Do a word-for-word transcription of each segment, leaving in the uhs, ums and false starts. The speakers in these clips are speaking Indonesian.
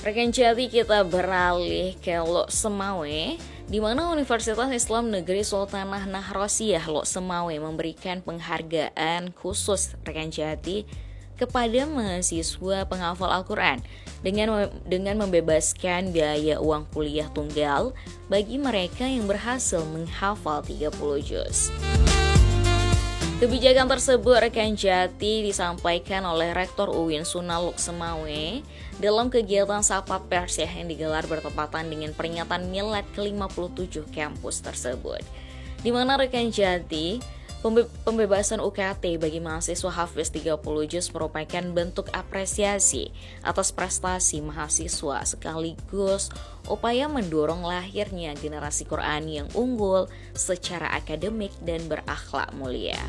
Rekan Jati, kita beralih ke Lok Semawe, di mana Universitas Islam Negeri Sultanah Nahrosiyah Lok Semawe memberikan penghargaan khusus rekan Jati kepada mahasiswa penghafal Al-Quran dengan dengan membebaskan biaya uang kuliah tunggal bagi mereka yang berhasil menghafal tiga puluh juz. Kebijakan tersebut rekan Jati disampaikan oleh Rektor U I N Sunnah Lok Semawe dalam kegiatan Sapa Pers yang digelar bertepatan dengan peringatan Milad ke lima puluh tujuh kampus tersebut. Di mana rekan Jati, pembe- pembebasan U K T bagi mahasiswa Hafiz tiga puluh juz merupakan bentuk apresiasi atas prestasi mahasiswa sekaligus upaya mendorong lahirnya generasi Quran yang unggul secara akademik dan berakhlak mulia.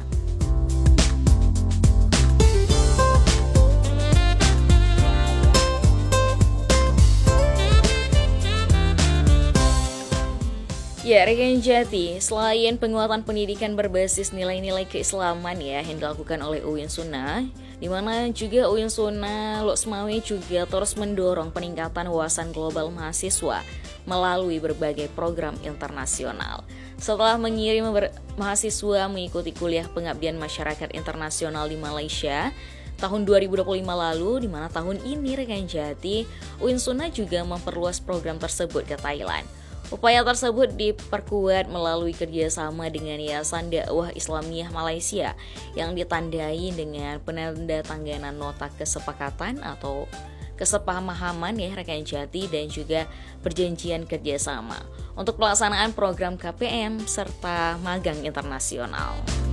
Ya, rekan Jati, selain penguatan pendidikan berbasis nilai-nilai keislaman ya yang dilakukan oleh U I N Sunnah, di mana juga U I N Sunnah Lok Semawe juga terus mendorong peningkatan wawasan global mahasiswa melalui berbagai program internasional. Setelah mengirim mahasiswa mengikuti kuliah pengabdian masyarakat internasional di Malaysia tahun dua ribu dua puluh lima lalu, di mana tahun ini rekan Jati, U I N Sunnah juga memperluas program tersebut ke Thailand. Upaya tersebut diperkuat melalui kerjasama dengan Yayasan Dakwah Islamiyah Malaysia yang ditandai dengan penandatanganan nota kesepakatan atau kesepamahaman ya rekan Jati dan juga perjanjian kerjasama untuk pelaksanaan program K P M serta magang internasional.